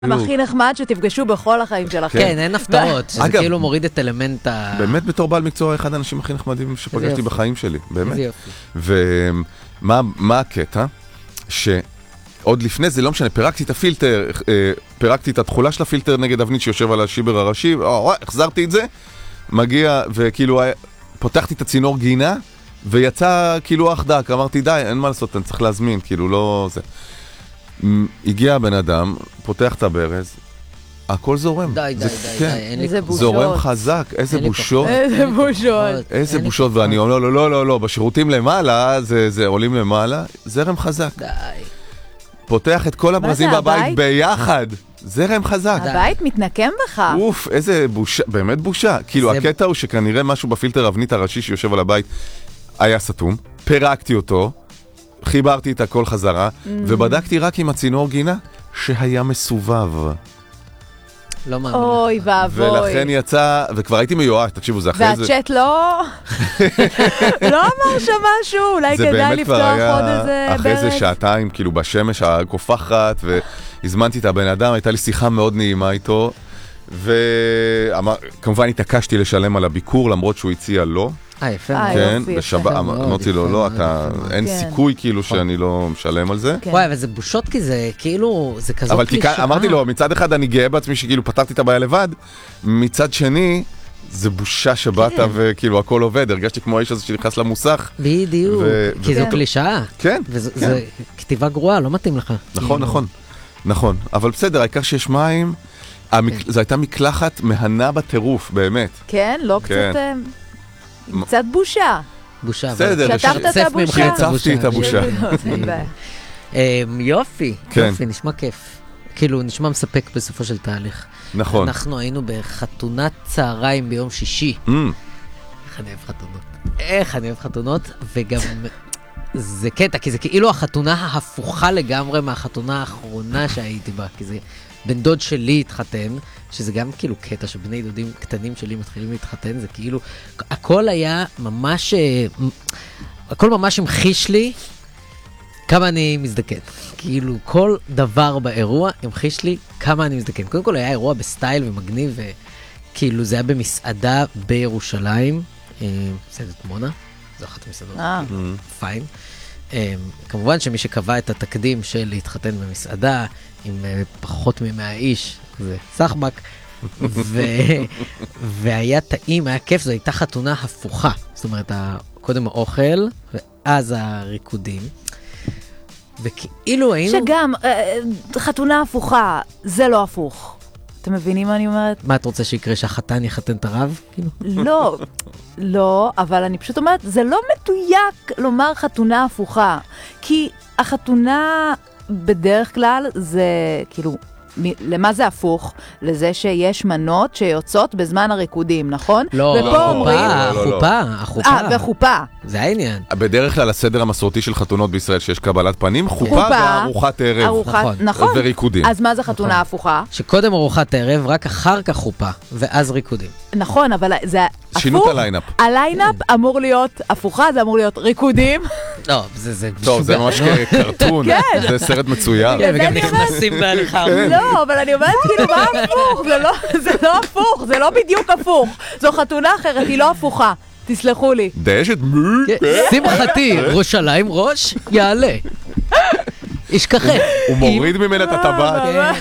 הכי נחמד שתפגשו בכל החיים שלכם. כן, אין הפתעות, שזה כאילו מוריד את אלמנט ה... באמת בתור בעל מקצוע, אחד האנשים הכי נחמדים שפגשתי בחיים שלי, באמת. ומה הקטע? שעוד לפני זה, לא משנה, פירקתי את הפילטר, פירקתי את התחולה של הפילטר נגד אבנית שיושב על השיבר הראשי, החזרתי את זה, מגיע וכאילו פותחתי את הצינור גינה, ויצא כאילו אח דק, אמרתי די, אין מה לעשות, אני צריך להזמין, כאילו לא זה. הגיע הבן אדם, פותח את הברז, הכל זורם. די, איזה בושות. זורם חזק, איזה בושות. איזה בושות. איזה בושות, ואני אומר, לא, בשירותים למעלה, זה עולים למעלה, זרם חזק. די. פותח את כל הברזים בבית ביחד, זרם חזק. הבית מתנקם בך. אוף, איזה בושה, באמת בושה. כאילו, הקטע הוא שכנראה משהו בפילטר אבנית הראשי שיושב על הבית היה סתום, פירקתי אותו, חיברתי את הכל חזרה, ובדקתי רק עם הצינור גינה שהיה מסובב. לא מאמין. אוי ואבוי. ולכן יצא, וכבר הייתי מיואש, תקשיבו, זה אחרי זה... והצ'אט לא אמר שם משהו, אולי כדאי לפתוח עוד איזה ברז. אחרי זה שעתיים, כאילו בשמש הקופחת, והזמנתי את הבן אדם, הייתה לי שיחה מאוד נעימה איתו, וכמובן התעקשתי לשלם על הביקור, למרות שהוא הציע לא. יפה. כן, אמרתי לו, לא, אין סיכוי כאילו שאני לא משלם על זה. וואי, אבל זה בושות כי זה כאילו, זה כזאת אבל קלישאה. אמרתי לו, מצד אחד אני גאה בעצמי שכאילו פתרתי את הבעיה לבד, מצד שני, זה בושה שבאת וכאילו הכל עובד, הרגשתי כמו האיש הזה שנכנס למוסך. בדיוק, כי זו קלישאה. כן. וזה כתיבה גרועה, לא מתאים לך. נכון, אבל בסדר, העיקר שיש מים, זו הייתה מקלחת מהנה בטירוף, באמת. כן, לא קצת... קצת בושה. בושה. בסדר, שטפת את הבושה. הצפתי את הבושה. יופי, נשמע כיף. כאילו, נשמע מספק בסופו של תהליך. נכון. אנחנו היינו בחתונת צהריים ביום שישי. איך אני אוהב חתונות, וגם זה קטע, כי זה כאילו החתונה ההפוכה לגמרי מהחתונה האחרונה שהייתי בה, כי זה בן דוד שלי התחתן, שזה גם כאילו קטע שבני דודים קטנים שלי מתחילים להתחתן, זה כאילו, הכל היה ממש, הכל ממש המחיש לי כמה אני מזדקן. כאילו כל דבר באירוע המחיש לי כמה אני מזדקן. קודם כל היה אירוע בסטייל ומגניב, וכאילו זה היה במסעדה בירושלים, מסעדת מונה, זו אחת המסעדות, פיין. כמובן שמי שקבע את התקדים של להתחתן במסעדה עם פחות מ100 איש, זה סחבק, והיה טעים, היה כיף, זו הייתה חתונה הפוכה, זאת אומרת, קודם האוכל, ואז הריקודים, וכאילו היינו... שגם, חתונה הפוכה, זה לא הפוך. אתם מבינים מה אני אומרת? מה את רוצה שיקרה, שהחתן יחתן את הרב? לא, אבל אני פשוט אומרת, זה לא מדויק לומר חתונה הפוכה, כי החתונה בדרך כלל זה כאילו, למה זה הפוך? לזה שיש מנות שיוצאות בזמן הריקודים, נכון? לא, החופה. וחופה. זה העניין. בדרך כלל הסדר המסורתי של חתונות בישראל שיש קבלת פנים, חופה וארוחת ערב. נכון. וריקודים. אז מה זה חתונה הפוכה? שקודם ארוחת ערב, רק אחר כך חופה, ואז ריקודים. נכון, אבל זה הפוך. שינו את הליינאפ. הליינאפ אמור להיות הפוכה, זה אמור להיות ריקודים. לא, זה... טוב, זה ממש קרטון. זה סרט מצויר. וגם נכנסים בהליכה. לא, אבל אני אומרת כאילו, מה הפוך? זה לא הפוך, זה לא בדיוק הפוך. זו חתונה אחרת, היא לא הפוכה. תסלחו לי. דשת שמחתי, ירושלים ראש, יעלה. ישכחה. הוא מוריד ממנה את הטבעת.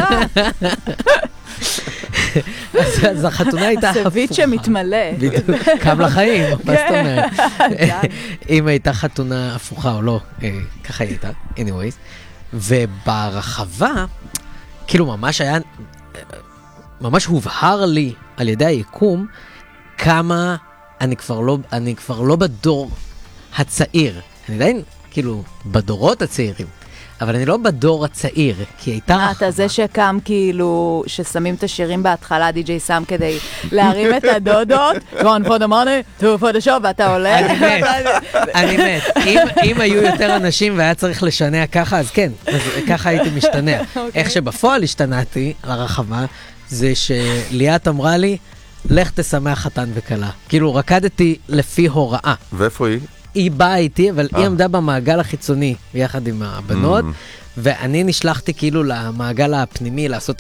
אז החתונה הייתה הפוכה. הסביט שמתמלא. קם לחיים, מה זאת אומרת? אם הייתה חתונה הפוכה או לא, ככה היא הייתה, anyways. וברחבה, כאילו ממש היה, ממש הובהר לי על ידי היקום, כמה אני כבר לא בדור הצעיר. אני עדיין, כאילו, בדורות הצעירים. אבל אני לא בדור הצעיר, כי הייתה רחבה. אתה זה שקם כאילו, ששמים את השירים בהתחלה, די.ג'יי סם כדי להרים את הדודות, one for the money, two for the show, ואתה עולה. אני מת. אם היו יותר אנשים והיה צריך לשנע ככה, אז כן, אז ככה הייתי משתנע. איך שבפועל השתנעתי לרחבה, זה שליאת אמרה לי, לך תשמח חתן וכלה. כאילו, רקדתי לפי הוראה. ואיפה היא? היא באה איתי, אבל היא עמדה במעגל החיצוני, ביחד עם הבנות, ואני נשלחתי כאילו למעגל הפנימי לעשות